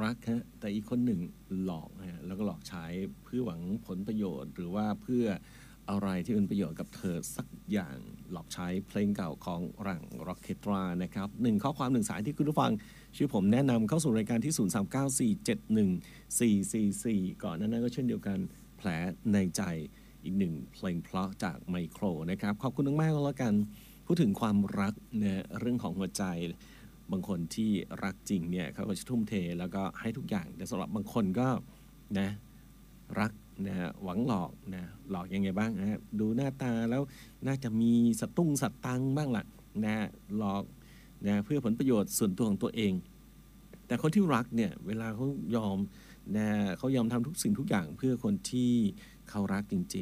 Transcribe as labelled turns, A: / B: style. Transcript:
A: รักฮะแต่อีกคนหนึ่งหลอกฮะแล้วก็หลอกใช้เพื่อหวังผลประโยชน์หรือว่าเพื่ออะไรที่เป็นประโยชน์กับเธอสักอย่างหลอกใช้เพลงเก่าของหลังร็อกเคตรานะครับ1ข้อความ1สายที่คุณผู้ฟังชื่อผมแนะนำเข้าสู่รายการที่0394714444ก่อนนั้นก็เช่นเดียวกันแผลในใจอีกหนึ่งเพลงเพราะจากไมโครนะครับขอบคุณมากๆแล้วกันพูดถึงความรักเนี่ยเรื่องของหัวใจบางคนที่รักจริงเนี่ยเขาก็จะทุ่มเทแล้วก็ให้ทุกอย่างแต่สำหรับบางคนก็นะรักนะหวังหลอกนะหลอกยังไงบ้างนะดูหน้าตาแล้วน่าจะมีสตุ้งสตังบ้างล่ะนะหลอกนะเพื่อผลประโยชน์ส่วนตัวของตัวเองแต่คนที่รักเนี่ยเวลาเขายอมนะเขายอมทำทุกสิ่งทุกอย่างเพื่อคนที่เขารักจริงๆ